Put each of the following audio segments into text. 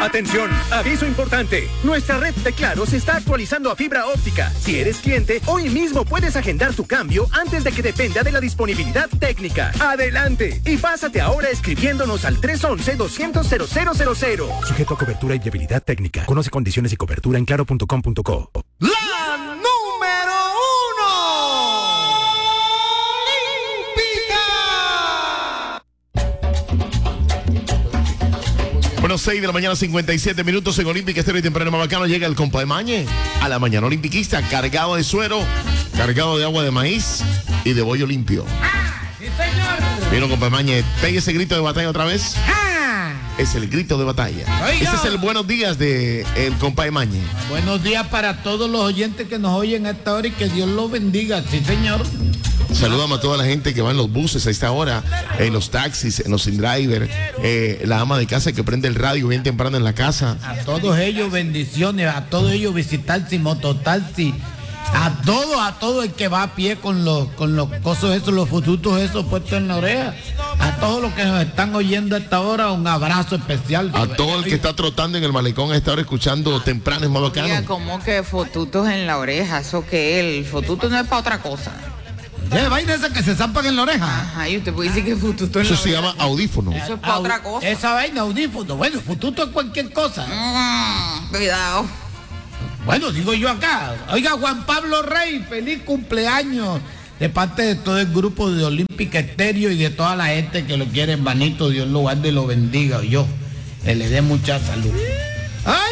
Atención, aviso importante. Nuestra red de Claro se está actualizando a fibra óptica. Si eres cliente, hoy mismo puedes agendar tu cambio antes de que dependa de la disponibilidad técnica. Adelante y pásate ahora escribiéndonos al 311-200-0000. Sujeto a cobertura y viabilidad técnica. Conoce condiciones y cobertura en claro.com.co. La número 1. Bueno, 6 de la mañana, 57 minutos en Olímpica Estéreo y temprano Mabacano. Llega el compa de Mañe a la mañana olimpiquista, cargado de suero, cargado de agua de maíz y de bollo limpio. ¡Sí, señor! Vino compa de Mañe, pegue ese grito de batalla otra vez. Es el grito de batalla. Oiga. Ese es el buenos días de el compa de Mañe. Buenos días para todos los oyentes que nos oyen a esta hora y que Dios los bendiga. Sí, señor. Saludamos a toda la gente que va en los buses a esta hora, en los taxis, en los in-driver, la ama de casa que prende el radio bien temprano en la casa. A todos ellos bendiciones, a todos ellos visitarse, mototaxi, a todo el que va a pie con los cosos esos, los fututos esos puestos en la oreja. A todos los que nos están oyendo a esta hora, un abrazo especial. A todo el que está trotando en el malecón a esta hora escuchando temprano es Oiga, Mabacano. como que fotutos en la oreja, eso que el fotuto no es para otra cosa. ¿Qué vaina esa que se zampan en la oreja? Ajá, y usted puede decir que fotuto en Eso la se oreja. llama audífono. Eso es para otra cosa. Esa vaina, audífono. Bueno, fututo es cualquier cosa. Cuidado. Bueno, digo yo acá. Oiga, Juan Pablo Rey, feliz cumpleaños de parte de todo el grupo de Olímpica Estéreo y de toda la gente que lo quiere, hermanito. Dios lo guarde y lo bendiga. Yo le dé mucha salud. ¡Ay,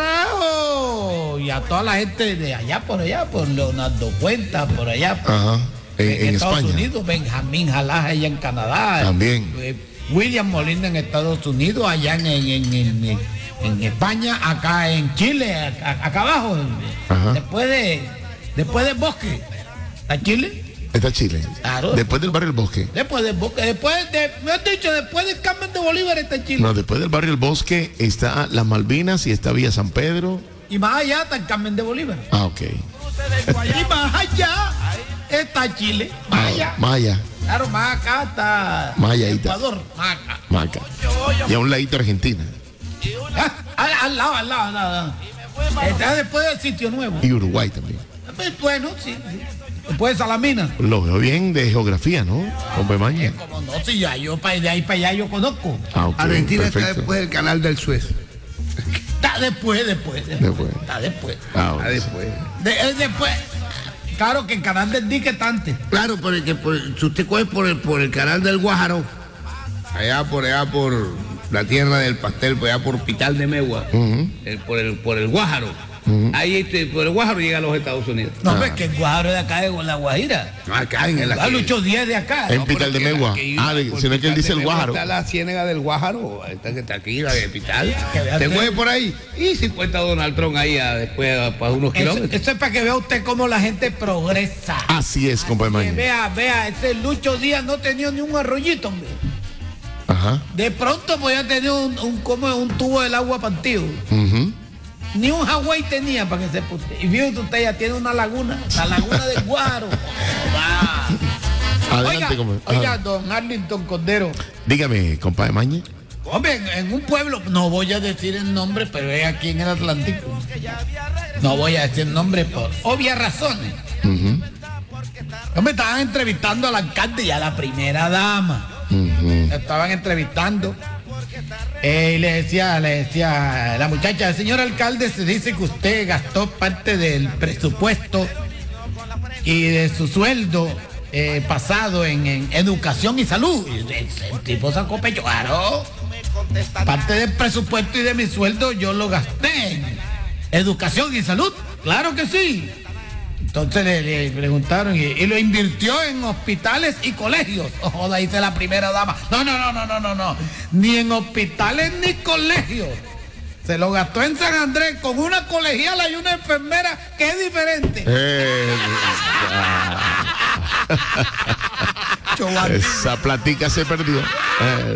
carajo! Y a toda la gente de allá, por Leonardo Cuenta, por allá. Ajá. En Estados España. Unidos, Benjamín Jalás allá en Canadá. También. William Molina en Estados Unidos, allá en España, acá en Chile, acá abajo. Ajá. Después del bosque. ¿A Chile? Está Chile. Claro. Después del barrio El Bosque. Después del bosque. Me has dicho, después del Carmen de Bolívar está Chile. No, después del barrio El Bosque está Las Malvinas y está Villa San Pedro. Y más allá está el Carmen de Bolívar. Ah, ok. Y más allá está Chile. Más allá. Maya. Claro, más acá está Más allá está. Ecuador. Más acá. Maca. Y a un ladito Argentina. Al lado. Está después del Sitio Nuevo. Y Uruguay también. Bueno, sí. Después de Salamina. Lo veo bien de geografía, ¿no? Compa Mañe. Como no, si ya yo de ahí para allá yo conozco. Ah, ok, Argentina perfecto. está después del canal del Suez. Está después. Después. Está después. Ah, Está bueno. después. Después. Claro que el canal del dique está antes. Claro, si usted coge por el canal del Guájaro, allá por la tierra del pastel, por allá por Pital de Megua, por el Guájaro. Ahí por el Guájaro llega a los Estados Unidos. No, hombre, que el Guajaro de acá de La Guajira. Acá en el A Lucho 10 de acá. En Pital de Megua. Sino que él dice el Guájaro. Está la ciénaga del Guájaro, esta que está aquí, la de Pital. Que vea Te usted. mueve por ahí y si cuenta Donald Trump ahí después para unos kilómetros. Eso es para que vea usted cómo la gente progresa. Así es, compa Que Mañe. vea, ese Lucho Díaz no tenía ni un arroyito, hombre. Ajá. De pronto podía tener un tubo del agua partido. Ujú. Ni un Hawái tenía para que se puste. Y fíjate usted, ya tiene una laguna, la laguna del Guaro. Adelante, compa. Oiga, don Arlington Cordero. Dígame, compa Mañe. Hombre, en un pueblo, no voy a decir el nombre, pero es aquí en el Atlántico. No voy a decir el nombre por obvias razones. Ujú. Hombre, estaban entrevistando al alcalde y a la primera dama. Ujú. Estaban entrevistando. Y le decía la muchacha, señor alcalde, se dice que usted gastó parte del presupuesto y de su sueldo pasado en educación y salud. Y el tipo sacó pecho, claro. Parte del presupuesto y de mi sueldo yo lo gasté en educación y salud. Claro que sí. Entonces le preguntaron y lo invirtió en hospitales y colegios. Oh, joda, dice la primera dama. No. Ni en hospitales ni colegios. Se lo gastó en San Andrés con una colegiala y una enfermera que es diferente. Esa platica se perdió.